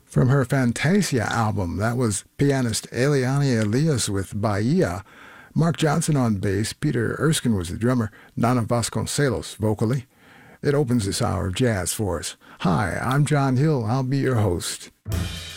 From her Fantasia album, that was pianist Eliane Elias with Bahia, Mark Johnson on bass, Peter Erskine was the drummer, Nana Vasconcelos vocally. It opens this hour of jazz for us. Hi, I'm John Hill. I'll be your host.